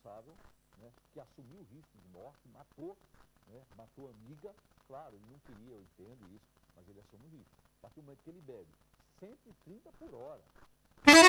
responsável, né, que assumiu o risco de morte, matou, né, matou a amiga, claro, ele não queria, eu entendo isso, mas ele assume o risco. A partir do momento que ele bebe 130 por hora,